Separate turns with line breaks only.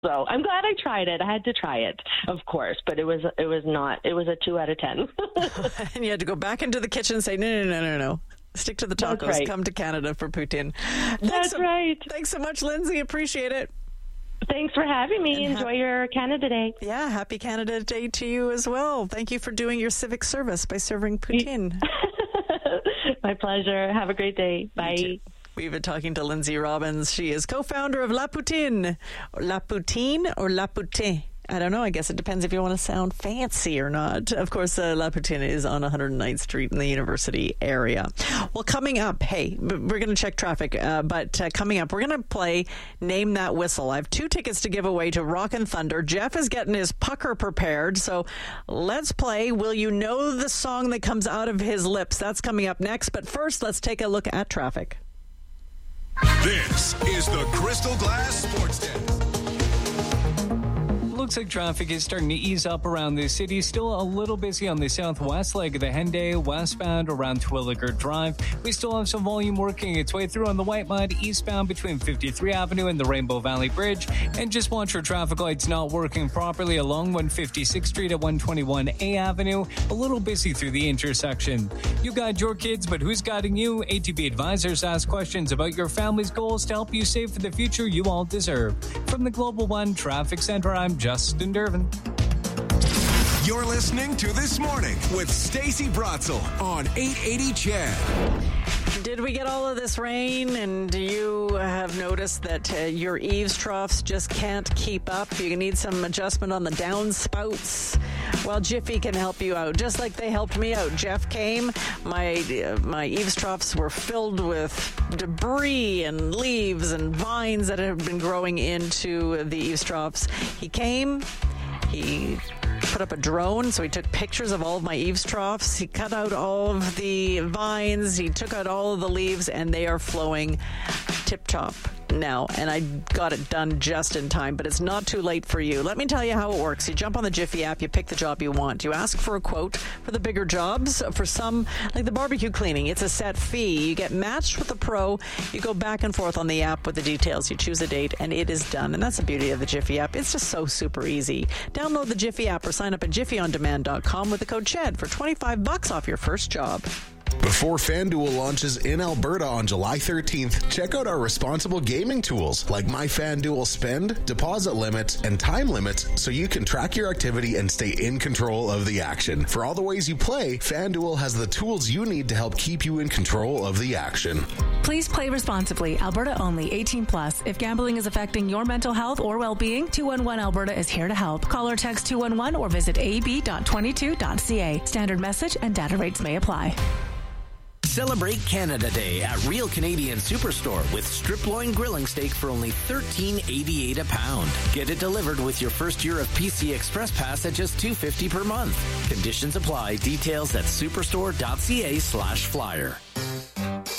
So I'm glad I tried it. I had to try it, of course, but it was a 2 out of 10.
And you had to go back into the kitchen and say, no. Stick to the tacos.
That's right.
Come to Canada for poutine.
That's right.
Thanks so much, Lindsay. Appreciate it.
Thanks for having me.
And
enjoy your Canada Day.
Yeah, happy Canada Day to you as well. Thank you for doing your civic service by serving poutine.
My pleasure. Have a great day. Bye.
We've been talking to Lindsay Robbins. She is co-founder of La Poutine. La Poutine or La Poutine? I don't know. I guess it depends if you want to sound fancy or not. Of course, La Poutine is on 109th Street in the University area. Well, coming up, hey, we're going to check traffic, but coming up, we're going to play Name That Whistle. I have 2 tickets to give away to Rock and Thunder. Jeff is getting his pucker prepared, so let's play Will You Know the Song That Comes Out of His Lips? That's coming up next, but first, let's take a look at traffic.
This is the Crystal Glass Sports Den.
Looks like traffic is starting to ease up around the city. Still a little busy on the southwest leg of the Henday, westbound around Twilliger Drive. We still have some volume working its way through on the White Mud, eastbound between 53 Avenue and the Rainbow Valley Bridge. And just watch for traffic lights not working properly along 156th Street at 121A Avenue. A little busy through the intersection. You guide your kids, but who's guiding you? ATB Advisors ask questions about your family's goals to help you save for the future you all deserve. From the Global One Traffic Center, I'm Justin Dervin.
You're listening to This Morning with Stacey Bratzel on 880 CHED.
Did we get all of this rain, and do you have noticed that your eaves troughs just can't keep up? You need some adjustment on the downspouts. Well, Jiffy can help you out, just like they helped me out. Jeff came. My eaves troughs were filled with debris and leaves and vines that have been growing into the eaves troughs. He came. He put up a drone, so he took pictures of all of my eaves troughs. He cut out all of the vines. He took out all of the leaves, and they are flowing tip-top now, and I got it done just in time, but it's not too late for you. Let me tell you how it works. You jump on the Jiffy app, you pick the job you want. You ask for a quote for the bigger jobs. For some, like the barbecue cleaning, it's a set fee. You get matched with a pro. You go back and forth on the app with the details. You choose a date, and it is done. And that's the beauty of the Jiffy app. It's just so super easy. Download the Jiffy app or sign up at jiffyondemand.com with the code CHED for $25 off your first job.
Before FanDuel launches in Alberta on July 13th, check out our responsible gaming tools like My FanDuel Spend, deposit limits, and time limits so you can track your activity and stay in control of the action. For all the ways you play, FanDuel has the tools you need to help keep you in control of the action.
Please play responsibly. Alberta only. 18 plus. If gambling is affecting your mental health or well-being, 211 Alberta is here to help. Call or text 211 or visit ab.22.ca. Standard message and data rates may apply.
Celebrate Canada Day at Real Canadian Superstore with strip loin grilling steak for only $13.88 a pound. Get it delivered with your first year of PC Express Pass at just $2.50 per month. Conditions apply. Details at superstore.ca/flyer.